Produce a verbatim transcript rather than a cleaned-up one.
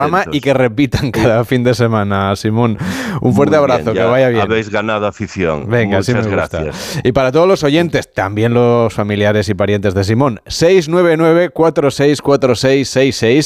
y que repitan cada fin de semana, Simón. Un fuerte Muy abrazo, bien, que vaya bien. Habéis ganado afición. Venga, Muchas sí me gusta. gracias. Y para todos los oyentes, también los familiares y parientes de Simón, seis nueve nueve, cuatro seis cuatro seis seis seis